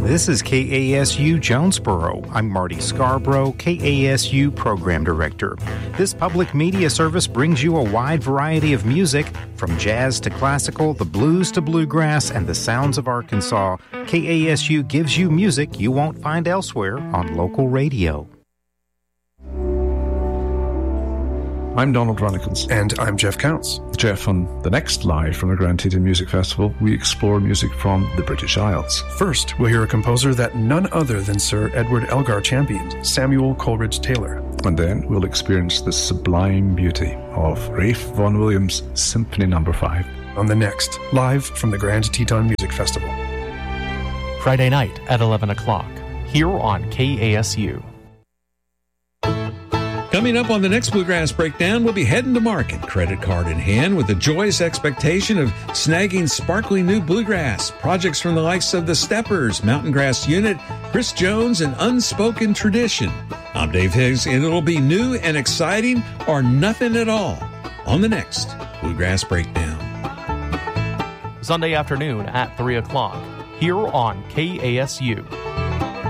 This is KASU Jonesboro. I'm Marty Scarborough, KASU Program Director. This public media service brings you a wide variety of music, from jazz to classical, the blues to bluegrass, and the sounds of Arkansas. KASU gives you music you won't find elsewhere on local radio. I'm Donald Runnikins. And I'm Jeff Counts. Jeff, on the next Live from the Grand Teton Music Festival, we explore music from the British Isles. First, we'll hear a composer that none other than Sir Edward Elgar championed, Samuel Coleridge Taylor. And then we'll experience the sublime beauty of Ralph Vaughan Williams' Symphony No. 5. On the next Live from the Grand Teton Music Festival. Friday night at 11 o'clock, here on KASU. Coming up on the next Bluegrass Breakdown, we'll be heading to market, credit card in hand, with the joyous expectation of snagging sparkling new bluegrass. Projects from the likes of the Steppers, Mountain Grass Unit, Chris Jones, and Unspoken Tradition. I'm Dave Higgs, and it'll be new and exciting or nothing at all on the next Bluegrass Breakdown. Sunday afternoon at 3 o'clock, here on KASU.